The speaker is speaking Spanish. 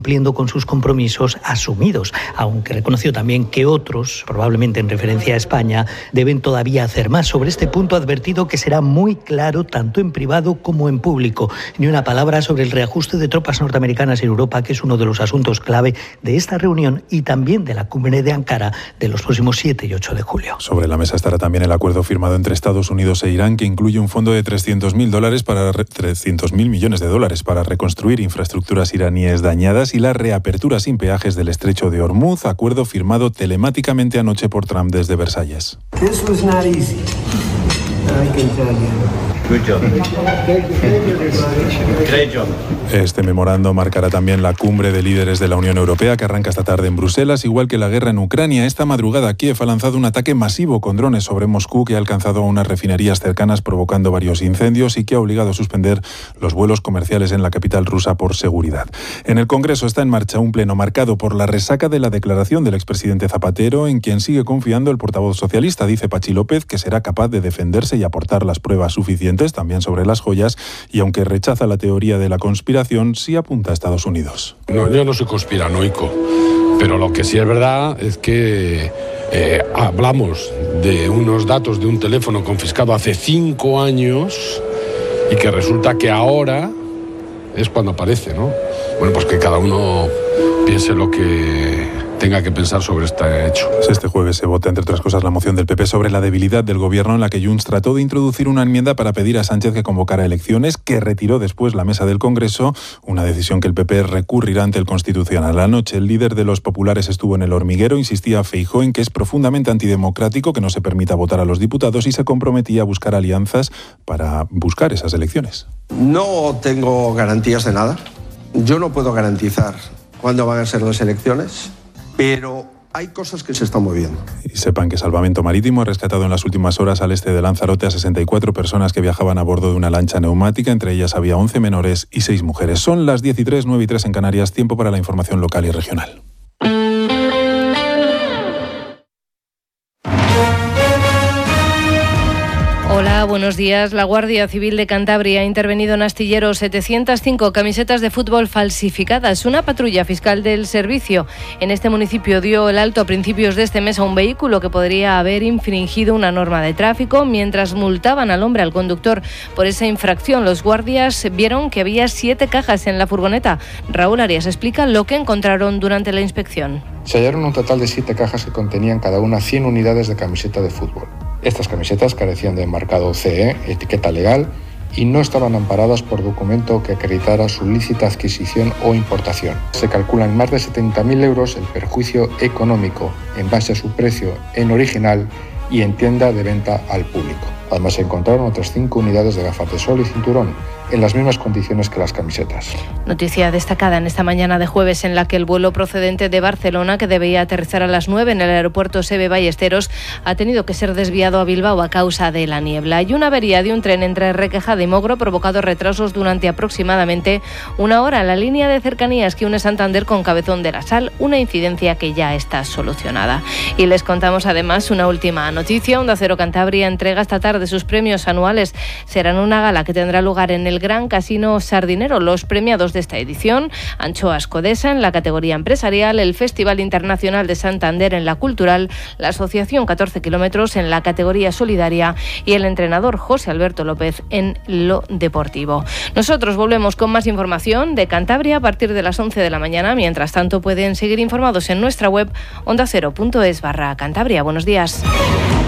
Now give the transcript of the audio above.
cumpliendo con sus compromisos asumidos, aunque reconoció también que otros, probablemente en referencia a España, deben todavía hacer más. Sobre este punto ha advertido que será muy claro tanto en privado como en público. Ni una palabra sobre el reajuste de tropas norteamericanas en Europa, que es uno de los asuntos clave de esta reunión y también de la cumbre de Ankara de los próximos 7 y 8 de julio. Sobre la mesa estará también el acuerdo firmado entre Estados Unidos e Irán, que incluye un fondo de 300.000 millones de dólares para reconstruir infraestructuras iraníes dañadas y la reapertura sin peajes del estrecho de Hormuz, acuerdo firmado telemáticamente anoche por Trump desde Versalles. This was not easy. I can tell you. Good job. Great job. Este memorando marcará también la cumbre de líderes de la Unión Europea que arranca esta tarde en Bruselas, igual que la guerra en Ucrania. Esta madrugada Kiev ha lanzado un ataque masivo con drones sobre Moscú que ha alcanzado a unas refinerías cercanas, provocando varios incendios y que ha obligado a suspender los vuelos comerciales en la capital rusa por seguridad. En el Congreso está en marcha un pleno marcado por la resaca de la declaración del expresidente Zapatero, en quien sigue confiando el portavoz socialista. Dice Pachi López que será capaz de defenderse y aportar las pruebas suficientes también sobre las joyas, y aunque rechaza la teoría de la conspiración, sí apunta a Estados Unidos. No, yo no soy conspiranoico, pero lo que sí es verdad es que hablamos de unos datos de un teléfono confiscado hace 5 años y que resulta que ahora es cuando aparece, ¿no? Bueno, pues que cada uno piense lo que tenga que pensar sobre este hecho. Este jueves se vota, entre otras cosas, la moción del PP sobre la debilidad del gobierno, en la que Junts trató de introducir una enmienda para pedir a Sánchez que convocara elecciones, que retiró después la mesa del Congreso, una decisión que el PP recurrirá ante el Constitucional. Anoche el líder de los populares estuvo en El Hormiguero, insistía Feijóo en que es profundamente antidemocrático que no se permita votar a los diputados y se comprometía a buscar alianzas para buscar esas elecciones. No tengo garantías de nada. Yo no puedo garantizar cuándo van a ser las elecciones, pero hay cosas que se están moviendo. Y sepan que Salvamento Marítimo ha rescatado en las últimas horas al este de Lanzarote a 64 personas que viajaban a bordo de una lancha neumática. Entre ellas había 11 menores y 6 mujeres. Son las 10:03, 9:03 en Canarias. Tiempo para la información local y regional. Hola, buenos días. La Guardia Civil de Cantabria ha intervenido en Astilleros 705 camisetas de fútbol falsificadas. Una patrulla fiscal del servicio en este municipio dio el alto a principios de este mes a un vehículo que podría haber infringido una norma de tráfico. Mientras multaban al conductor por esa infracción, los guardias vieron que había 7 cajas en la furgoneta. Raúl Arias explica lo que encontraron durante la inspección. Se hallaron un total de 7 cajas que contenían cada una 100 unidades de camiseta de fútbol. Estas camisetas carecían de marcado CE, etiqueta legal, y no estaban amparadas por documento que acreditara su lícita adquisición o importación. Se calcula en más de 70.000 euros el perjuicio económico en base a su precio en original y en tienda de venta al público. Además se encontraron otras 5 unidades de gafas de sol y cinturón, en las mismas condiciones que las camisetas. Noticia destacada en esta mañana de jueves, en la que el vuelo procedente de Barcelona, que debía aterrizar a las 9 en el aeropuerto Seve Ballesteros, ha tenido que ser desviado a Bilbao a causa de la niebla. Y una avería de un tren entre Requejada y Mogro ha provocado retrasos durante aproximadamente 1 hora en la línea de cercanías que une Santander con Cabezón de la Sal, una incidencia que ya está solucionada. Y les contamos además una última noticia. Onda Cero Cantabria entrega esta tarde sus premios anuales. Será en una gala que tendrá lugar en el Gran Casino Sardinero. Los premiados de esta edición: Anchoas Codesa en la categoría empresarial, el Festival Internacional de Santander en la cultural, la Asociación 14 kilómetros en la categoría solidaria y el entrenador José Alberto López en lo deportivo. Nosotros volvemos con más información de Cantabria a partir de las 11 de la mañana. Mientras tanto, pueden seguir informados en nuestra web ondacero.es/Cantabria. Buenos días.